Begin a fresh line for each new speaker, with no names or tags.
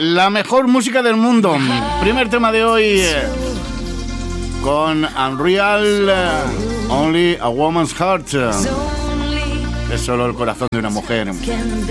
la mejor música del mundo. Primer tema de hoy con Unreal, Only a Woman's Heart. Es solo el corazón de una mujer.